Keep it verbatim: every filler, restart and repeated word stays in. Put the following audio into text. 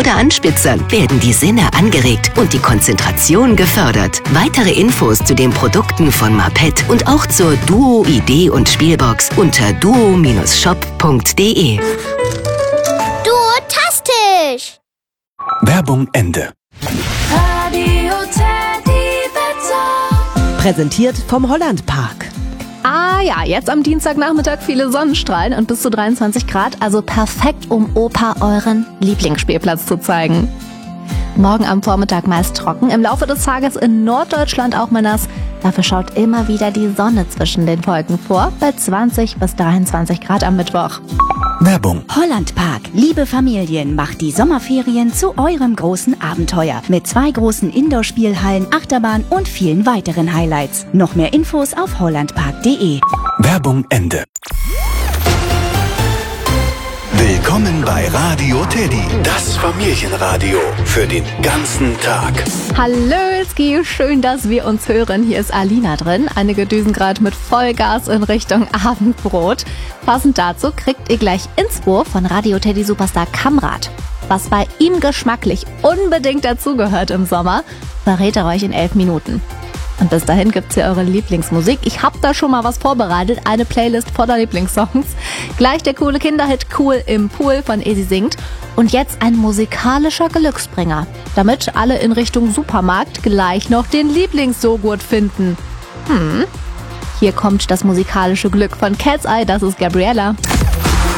oder Anspitzern werden die Sinne angeregt und die Konzentration gefördert. Weitere Infos zu den Produkten von Maped und auch zur Duo Idee und Spielbox unter duo Bindestrich shop punkt de. Duotastisch! Werbung Ende. Radio Teddy Wetter. Präsentiert vom Holland Park. Ah ja, jetzt am Dienstagnachmittag viele Sonnenstrahlen und bis zu dreiundzwanzig Grad, also perfekt, um Opa euren Lieblingsspielplatz zu zeigen. Morgen am Vormittag meist trocken, im Laufe des Tages in Norddeutschland auch mal nass. Dafür schaut immer wieder die Sonne zwischen den Wolken vor, bei zwanzig bis dreiundzwanzig Grad am Mittwoch. Werbung. Holland Park, liebe Familien, macht die Sommerferien zu eurem großen Abenteuer. Mit zwei großen Indoor-Spielhallen, Achterbahn und vielen weiteren Highlights. Noch mehr Infos auf hollandpark punkt de. Werbung Ende. Willkommen bei Radio Teddy, das Familienradio für den ganzen Tag. Hallöski, schön, dass wir uns hören. Hier ist Alina drin. Einige düsen gerade mit Vollgas in Richtung Abendbrot. Passend dazu kriegt ihr gleich Inspo von Radio Teddy Superstar Kamrat. Was bei ihm geschmacklich unbedingt dazugehört im Sommer, verrät er euch in elf Minuten. Und bis dahin gibt's hier eure Lieblingsmusik. Ich hab da schon mal was vorbereitet, eine Playlist voller Lieblingssongs. Gleich der coole Kinderhit Cool im Pool von Esi singt. Und jetzt ein musikalischer Glücksbringer, damit alle in Richtung Supermarkt gleich noch den Lieblingsjoghurt finden. Hm, hier kommt das musikalische Glück von Cat's Eye, das ist Gabriella.